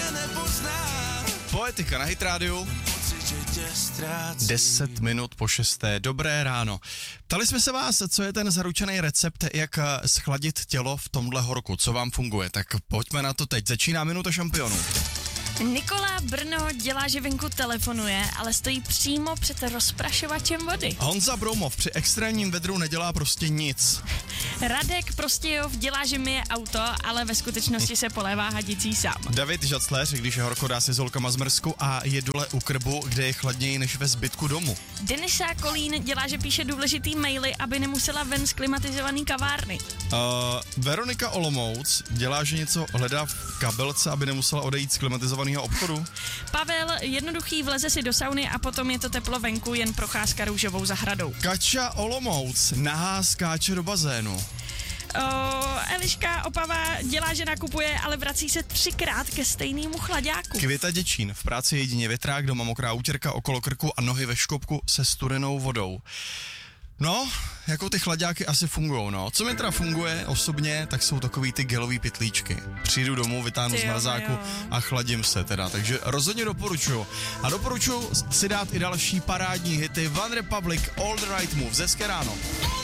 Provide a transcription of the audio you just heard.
Poetika na Hit Radio. 10 minut po 6. Dobré ráno. Ptali jsme se vás, co je ten zaručený recept, jak schladit tělo v tomhle horku, co vám funguje. Tak pojďme na to teď. Začíná Minuta šampionů. Nikola Brno dělá, že venku telefonuje, ale stojí přímo před rozprašovačem vody. Honza Broumov při extrémním vedru nedělá prostě nic. Radek Prostějov dělá, že myje auto, ale ve skutečnosti se polévá hadicí sám. David Žacléř, když je horko, dá si s holkama zmrzku a je dole u krbu, kde je chladněji než ve zbytku domu. Denisa Kolín dělá, že píše důležitý maily, aby nemusela ven z klimatizovaný kavárny. Veronika Olomouc dělá, že něco hledá v kabelce, aby nemusela odejít z klimatizovaného obchodu. Pavel jednoduchý vleze si do sauny a potom je to teplo venku, jen procházka růžovou zahradou. Kača Olomouc nahá skáče do bazénu. Eliška Opava dělá, že nakupuje, ale vrací se 3krát ke stejnému chlaďáku. Květa Děčín v práci jedině větrák, doma mokrá útěrka okolo krku a nohy ve škopku se studenou vodou. No, jako ty chlaďáky asi fungujou, no. Co mi teda funguje osobně, tak jsou takový ty gelový pytlíčky. Přijdu domů, vytáhnu z mrazáku a chladím se teda, takže rozhodně doporučuju. A doporučuju si dát i další parádní hity One Republic, All the Right Moves. Hezké ráno.